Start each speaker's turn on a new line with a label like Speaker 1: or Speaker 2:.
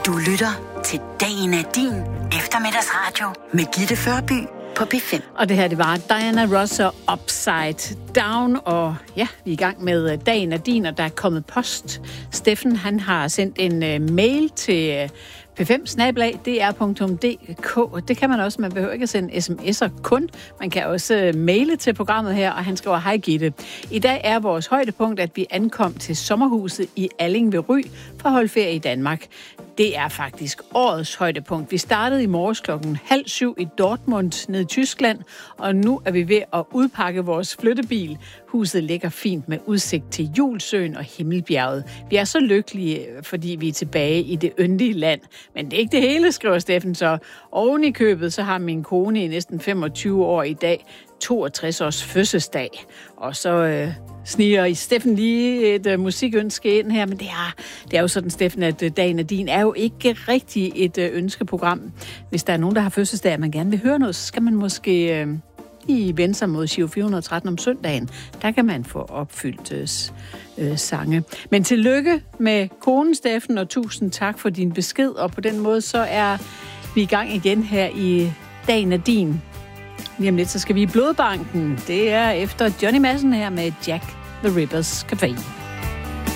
Speaker 1: Du lytter til Dagen er din eftermiddagsradio med Gitte Førby på P5.
Speaker 2: Og det her, det var Diana Ross og Upside Down, og ja, vi er i gang med Dagen er din, og der er kommet post. Steffen, han har sendt en mail til p5@dr.dk. Det kan man også, man behøver ikke at sende sms'er kun. Man kan også maile til programmet her, og han skriver, hej Gitte. I dag er vores højdepunkt, at vi ankom til sommerhuset i Alling ved Ry for at holde ferie i Danmark. Det er faktisk årets højdepunkt. Vi startede i morges 6:30 i Dortmund ned i Tyskland, og nu er vi ved at udpakke vores flyttebil. Huset ligger fint med udsigt til Julsøen og Himmelbjerget. Vi er så lykkelige, fordi vi er tilbage i det yndige land. Men det er ikke det hele, skriver Steffen så. Oven i købet, så har min kone i næsten 25 år i dag 62 års fødselsdag. Og så sniger Steffen lige et musikønske ind her, men det er jo sådan, Steffen, at Dagen er din er jo ikke rigtig et ønskeprogram. Hvis der er nogen, der har fødselsdag, og man gerne vil høre noget, så skal man måske lige vende sig mod Giro 413 om søndagen. Der kan man få opfyldt sange. Men tillykke med konen, Steffen, og tusind tak for din besked. Og på den måde, så er vi i gang igen her i Dagen er din. Lige om lidt, så skal vi i Blodbanken. Det er efter Johnny Madsen her med Jack the Rippers Café.